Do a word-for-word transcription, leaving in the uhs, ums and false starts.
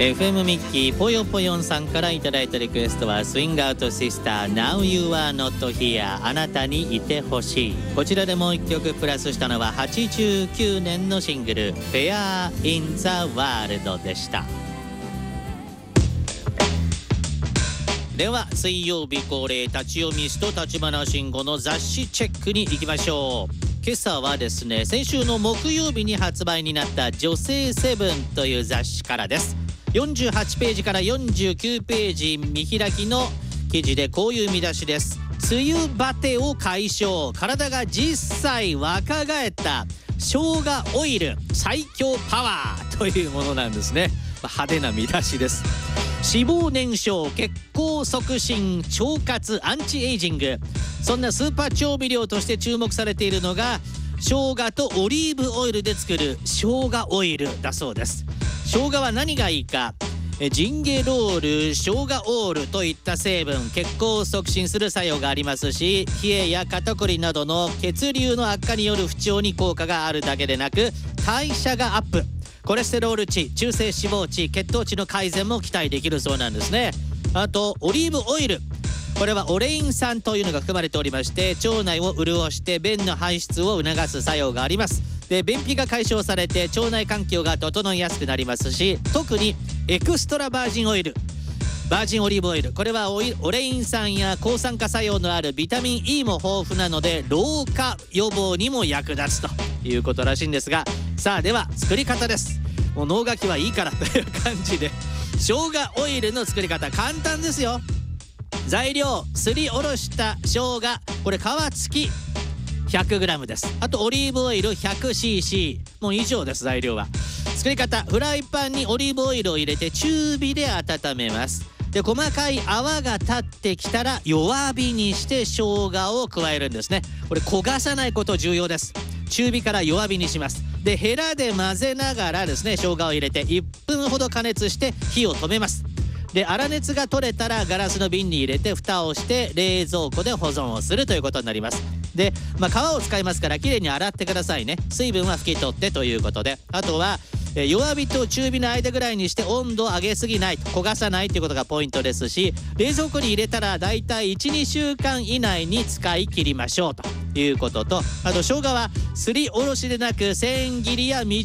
エフエム ミッキーぽよぽよんさんからいただいたリクエストはスイングアウトシスター Now You Are Not Here あなたにいてほしい。こちらでもう一曲プラスしたのははちじゅうきゅうねんのシングル Fair in the World でした。では水曜日恒例立ち読みスト立花慎吾の雑誌チェックに行きましょう。今朝はですね、先週の木曜日に発売になった女性セブンという雑誌からです。よんじゅうはちページからよんじゅうきゅうページ見開きの記事でこういう見出しです。梅雨バテを解消、体がじゅっさい若返った生姜オイル最強パワーというものなんですね。派手な見出しです。脂肪燃焼、血行促進、腸活、アンチエイジング、そんなスーパー調味料として注目されているのが生姜とオリーブオイルで作る生姜オイルだそうです。生姜は何がいいか、ジンゲロール、生姜オールといった成分、血行を促進する作用がありますし、冷えや肩こりなどの血流の悪化による不調に効果があるだけでなく、代謝がアップ、コレステロール値、中性脂肪値、血糖値の改善も期待できるそうなんですね。あとオリーブオイル、これはオレイン酸というのが含まれておりまして、腸内を潤して便の排出を促す作用があります。で、便秘が解消されて腸内環境が整いやすくなりますし、特にエクストラバージンオイル、バージンオリーブオイル、これはオイオレイン酸や抗酸化作用のあるビタミン E も豊富なので老化予防にも役立つということらしいんですが、さあでは作り方です。もう脳書きはいいからという感じで、生姜オイルの作り方簡単ですよ。材料、すりおろした生姜、これ皮付き ひゃくグラム です。あとオリーブオイル ひゃくシーシー、 もう以上です。材料は。作り方、フライパンにオリーブオイルを入れて中火で温めます。で、細かい泡が立ってきたら弱火にして生姜を加えるんですね。これ焦がさないこと重要です。中火から弱火にします。で、ヘラで混ぜながらですね、生姜を入れていっぷんほど加熱して火を止めます。で、粗熱が取れたらガラスの瓶に入れて蓋をして冷蔵庫で保存をするということになります。で、まあ、皮を使いますからきれいに洗ってくださいね。水分は拭き取ってということで、あとはえ弱火と中火の間ぐらいにして温度を上げすぎない、焦がさないということがポイントですし、冷蔵庫に入れたらだいたいいち、にしゅうかん以内に使い切りましょうということと、あと生姜はすりおろしでなく千切りやみ